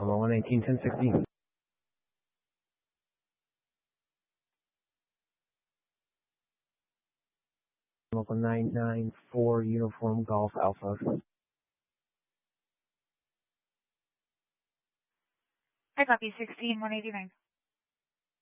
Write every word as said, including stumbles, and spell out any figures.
Alpha one nineteen, ten sixteen. Local nine nine four Uniform Golf Alpha. I copy sixteen one eighty-nine.